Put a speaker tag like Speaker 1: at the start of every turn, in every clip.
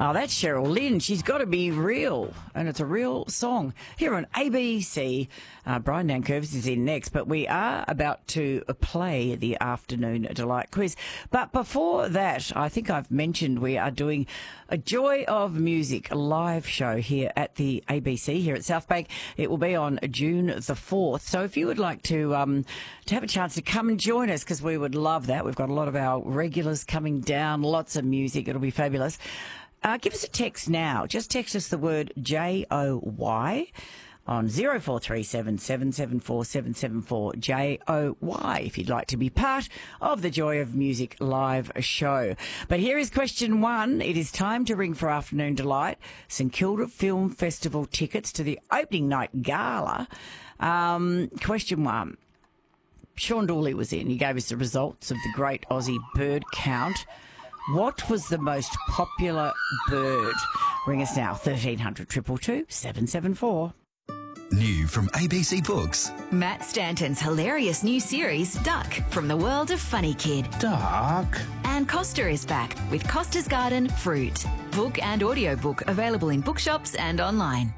Speaker 1: Oh, that's Cheryl Lynn. She's got to be real, and it's a real song. Here on ABC, Brian Nankervis is in next, but we are about to play the Afternoon Delight quiz. But before that, I think I've mentioned we are doing a Joy of Music live show here at the ABC here at South Bank. It will be on June the 4th. So if you would like to have a chance to come and join us, because we would love that. We've got a lot of our regulars coming down, lots of music. It'll be fabulous. Give us a text now. Just text us the word JOY on 0437 774 774 JOY if you'd like to be part of the Joy of Music live show. But here is question one. It is time to ring for Afternoon Delight. St Kilda Film Festival tickets to the opening night gala. Question one. Sean Dooley was in. He gave us the results of the Great Aussie Bird Count. What was the most popular bird? Ring us now, 1300 222 774.
Speaker 2: New from ABC Books.
Speaker 3: Matt Stanton's hilarious new series, Duck, from the world of Funny Kid.
Speaker 4: Duck.
Speaker 3: And Costa is back with Costa's Garden Fruit. Book and audiobook available in bookshops and online.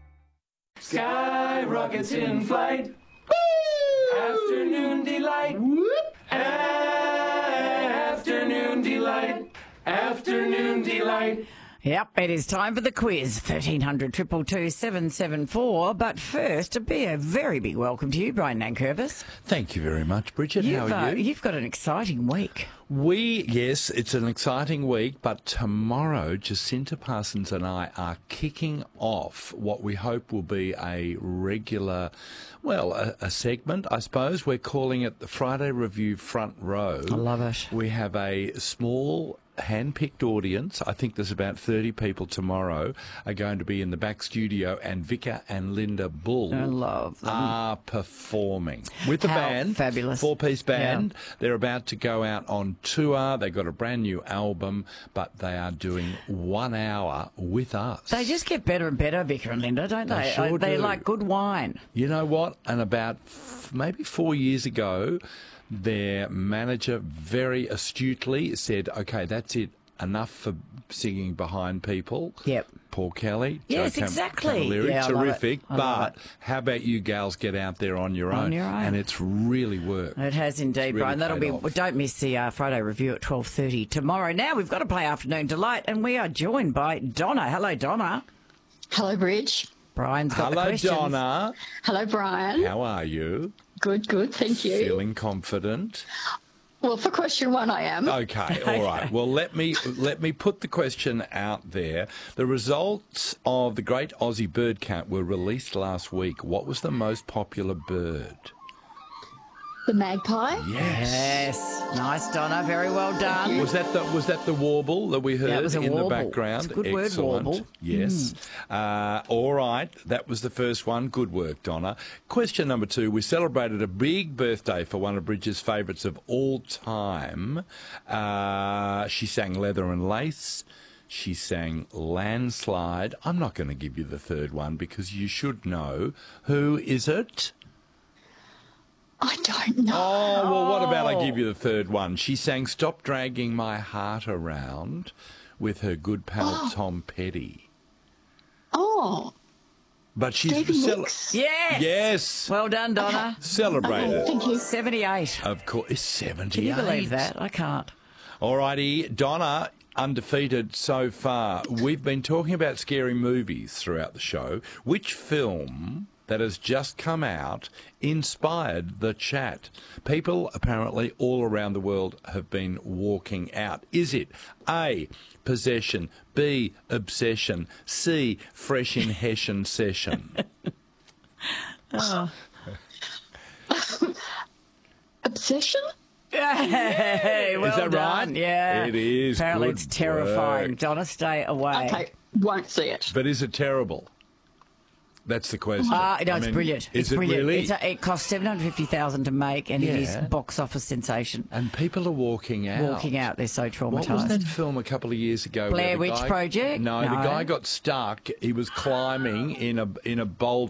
Speaker 5: Sky rockets in flight. Woo! Afternoon delight. Whoop! Afternoon delight. Afternoon delight.
Speaker 1: Yep, it is time for the quiz, 1300 222 774. But first, a very big welcome to you, Brian Nankervis.
Speaker 4: Thank you very much, Bridget. How are you?
Speaker 1: You've got an exciting week.
Speaker 4: Yes, it's an exciting week, but tomorrow Jacinta Parsons and I are kicking off what we hope will be a regular, a segment, I suppose. We're calling it the Friday Review Front Row.
Speaker 1: I love it.
Speaker 4: We have a small hand-picked audience. I think there's about 30 people tomorrow are going to be in the back studio, and Vika and Linda Bull are performing with the band.
Speaker 1: Fabulous.
Speaker 4: 4-piece band.
Speaker 1: Yeah.
Speaker 4: They're about to go out on tour. They've got a brand new album, but they are doing 1 hour with us.
Speaker 1: They just get better and better, Vika and Linda, don't they?
Speaker 4: They sure
Speaker 1: They're
Speaker 4: do.
Speaker 1: like good wine.
Speaker 4: You know what? And about maybe 4 years ago, their manager very astutely said, okay, that's it. Enough for singing behind people.
Speaker 1: Yep.
Speaker 4: Paul Kelly.
Speaker 1: Yes,
Speaker 4: Joe
Speaker 1: exactly.
Speaker 4: Camilleri,
Speaker 1: Yeah,
Speaker 4: terrific.
Speaker 1: I love it.
Speaker 4: How about you gals get out there on your own?
Speaker 1: On your own.
Speaker 4: And it's really worked.
Speaker 1: It has indeed,
Speaker 4: Really
Speaker 1: Brian. That'll be.
Speaker 4: paid off.
Speaker 1: Don't miss the Friday review at 12:30 tomorrow. Now we've got to play Afternoon Delight, and we are joined by Donna. Hello, Donna.
Speaker 6: Hello, Bridge.
Speaker 1: Brian's got the
Speaker 4: Hello,
Speaker 1: questions.
Speaker 4: Donna.
Speaker 6: Hello, Brian.
Speaker 4: How are you?
Speaker 6: Good, thank you.
Speaker 4: Feeling confident?
Speaker 6: Well, for question one, I am.
Speaker 4: Okay, all right. Well, let me put the question out there. The results of the Great Aussie Bird Count were released last week. What was the most popular bird?
Speaker 6: The magpie.
Speaker 1: Yes. Nice, Donna. Very well done.
Speaker 4: Was that the warble that we heard
Speaker 1: Yeah, it was a
Speaker 4: in
Speaker 1: warble.
Speaker 4: the background?
Speaker 1: It's a good word,
Speaker 4: Excellent.
Speaker 1: warble.
Speaker 4: Yes. All right. That was the first one. Good work, Donna. Question number 2. We celebrated a big birthday for one of Bridget's favourites of all time. She sang Leather and Lace. She sang Landslide. I'm not going to give you the third one because you should know. Who is it?
Speaker 6: I don't know.
Speaker 4: Oh, well, what about I give you the third one? She sang Stop Dragging My Heart Around with her good pal Tom Petty.
Speaker 6: Oh,
Speaker 4: But she's
Speaker 6: Stevie Nicks.
Speaker 1: Yes.
Speaker 4: Yes.
Speaker 1: Well done, Donna.
Speaker 4: Celebrated.
Speaker 6: Thank you.
Speaker 1: 78.
Speaker 4: Of course, it's 78.
Speaker 1: Can you believe that? I can't.
Speaker 4: All righty, Donna, undefeated so far. We've been talking about scary movies throughout the show. Which film that has just come out inspired the chat? People apparently all around the world have been walking out. Is it A, Possession, B, Obsession, C, Fresh in Hessian Session?
Speaker 6: Obsession?
Speaker 1: Hey, well
Speaker 4: Is that
Speaker 1: done.
Speaker 4: right?
Speaker 1: Yeah.
Speaker 4: It is.
Speaker 1: Apparently
Speaker 4: Good
Speaker 1: it's terrifying.
Speaker 4: work.
Speaker 1: Donna, stay away.
Speaker 6: Okay, won't see it.
Speaker 4: But is it terrible? That's the question.
Speaker 1: No,
Speaker 4: I
Speaker 1: it's
Speaker 4: mean,
Speaker 1: brilliant.
Speaker 4: Is
Speaker 1: it's
Speaker 4: it
Speaker 1: brilliant.
Speaker 4: really?
Speaker 1: It cost $750,000 to make, and it is
Speaker 4: Yeah.
Speaker 1: box office sensation.
Speaker 4: And people are walking out.
Speaker 1: Walking out, they're so traumatised.
Speaker 4: What was that film a couple of years ago?
Speaker 1: Blair
Speaker 4: where the
Speaker 1: Witch
Speaker 4: guy-
Speaker 1: Project?
Speaker 4: No,
Speaker 1: No.
Speaker 4: the guy got stuck. He was climbing in a bowl